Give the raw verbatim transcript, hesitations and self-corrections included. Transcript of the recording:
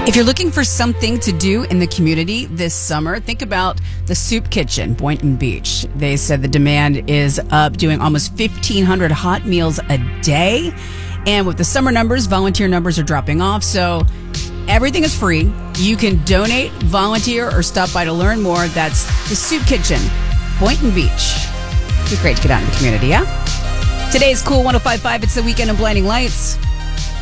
If you're looking for something to do in the community this summer, think about the Soup Kitchen, Boynton Beach. They said the demand is up, doing almost fifteen hundred hot meals a day. And with the summer numbers, volunteer numbers are dropping off. So everything is free. You can donate, volunteer, or stop by to learn more. That's the Soup Kitchen, Boynton Beach. It'd be great to get out in the community, yeah? Today's Cool one oh five point five. It's the Weekend of Blinding Lights.